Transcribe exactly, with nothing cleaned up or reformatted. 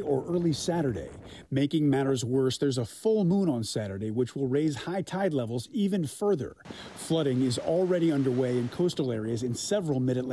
or early Saturday. Making matters worse, there's a full moon on Saturday, which will raise high tide levels even further. Flooding is already underway in coastal areas in several mid-Atlantic